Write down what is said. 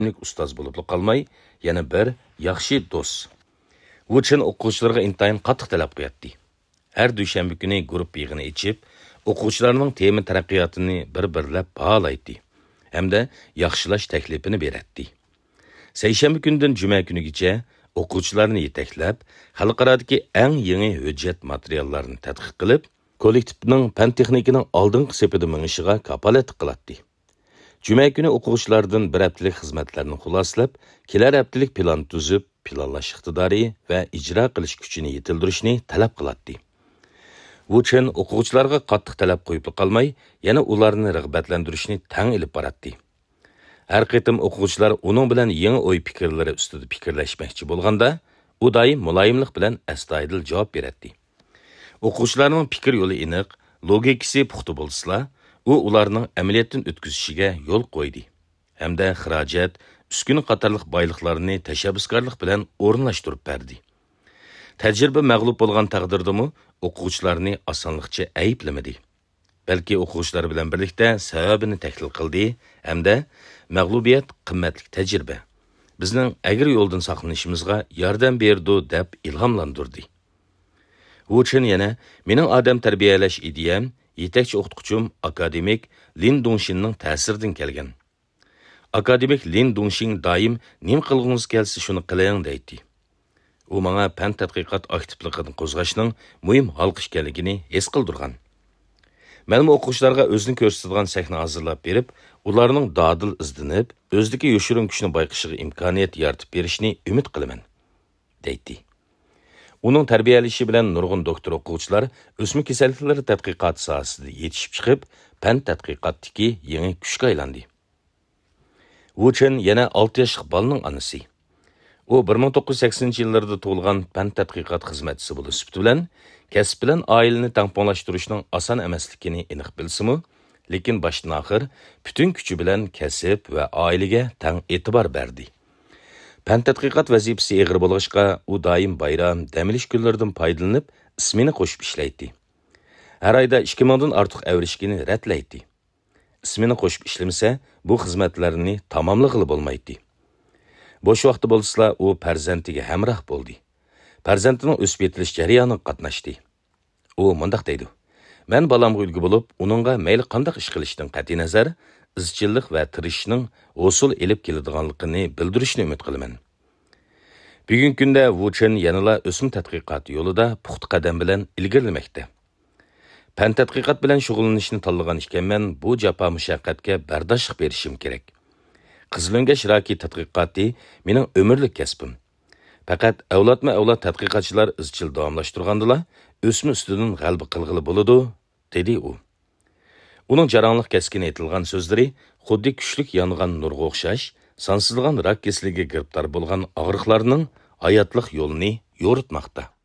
ustoz bo'lib qolmay, yana bir yaxshi do'st. Wu Chen o'quvchilarga intayin qattiq talab qo'yatdi. Har dushanba kuni guruh yig'ini ichib, o'quvchilarning tema taraqqiyotini bir-birlab baholaydi hamda yaxshilash taklifini beradi. Seshanba kundan juma kunigacha o'quvchilarni yetaklab, xalqarodagi eng yangi hujjat materiallarini tadqiq qilib, kollektivning fan texnikaning oldingi sepida mingishiga kapolat qiladi. Juma kuni o'quvchilardan bir haftalik xizmatlarni xuloslab, kelar haftalik plan tuzib, planlash iqtidori va ijro qilish kuchini yetildirishni talab qiladi. Wu Chen o'quvchilarga qattiq talab qo'yib qolmay, yana ularni rag'batlantirishni tang ilib boradi. Har qitim o'quvchilar uning bilan yangi o'y fikrlari ustida fikrlashmoqchi bo'lganda, u doim muloyimlik bilan astoydil javob beradi. O'quvchilarning fikr yo'li aniq, logikasi puxta bo'lsa, u ularning amaliyotdan o'tkazishiga yo'l qo'ydi hamda xarajat, uskun qatorliq boyliqlarni tashabbuskorlik bilan o'rinlashtirib berdi. Tajriba mag'lub bo'lgan taqdirdami, o'quvchilarni osonlikcha ayblamadi. Balki o'quvchilar bilan birlikda sababini tahlil qildi hamda mag'lubiyat qimmatli tajriba. Bizning agir yo'ldan saqlanishimizga yordam berdi deb ilhomlantirdi. Wu Chen yana mening odam tarbiyalash ideyam yetakchi o'qituvchim akademik Lin Dongxinning ta'siridan kelgan. Akademik Lin Dongxin doim nima qilg'ingiz kelsa shuni qiling deydi. U menga fan tadqiqot aktivligini qo'zg'ashning muhim halqa ekanligini his qildirgan. Men o'quvchilarga o'zini ko'rsatadigan sahna hazırlab berib, ularning dadil izlanib, o'zidagi yoshirin kuchni bayqishiga imkoniyat yaratib berishni umid qilaman, deydi. Uning tarbiyalashi bilan nurg'un doktor o'quvchilar o'smir kasalliklari tadqiqot sohasida yetishib chiqib, fan tadqiqotdagi yangi kuchga aylandi. Wu Chen yana 6 yoshli bolaning onasi. U 1980-yillarda tug'ilgan fan tadqiqot xizmatchisi bo'lib bilan kasb bilan oilani tangponglashtirishning oson emasligini aniq bilsimi, lekin boshdan oxir butun kuchi bilan kasb va oilaga tang e'tibor berdi. Fan tadqiqot vazifasi og'ir bo'lishqa, u doim bayram, dam olish kunlaridan foydalanib, ismini qo'shib ishlaydi. Har oyda 2000 dan ortiq avrishkini ratlaydi. Ismini qo'shib ishlamasa, bu xizmatlarni tamomlag'ili bo'lmaydi. Boş vaqti bo'lsa, u farzandiga hamroh bo'ldi. Farzandining o'sib yetilish jarayoniga qatnashdi. U mundaq deydi: "Men balamga ulgu bo'lib, uningga mayli qanday ish qilishdan qat'iy nazar, izchillik va tirishishning hosil elib keladiganligini bildirishni umid qilaman." Bugungi kunda Wu Chen yanada o'smir tadqiqot yo'lida puxta qadam bilan ilgarilamoqda. Fan tadqiqot bilan shug'ullanishni tanlagan ekanman, bu jafo mushaqqatga bardoshlik berishim kerak. Qizilöngeç raki tadqiqoti mening ömürlük kasbim. Faqat avlodma-avlod tadqiqotchilar izchil davomlashtirgandila, o'smir ustidan g'alaba qilg'ili bo'ladi, dedi u. Uning jarangliq keskin aytilgan so'zlari xuddi kuchlik yongan nurga o'xshash, sansizlagan rak kesligiga giribtor bo'lgan og'riqlarning hayotlik yo'lini yo'ritmoqda.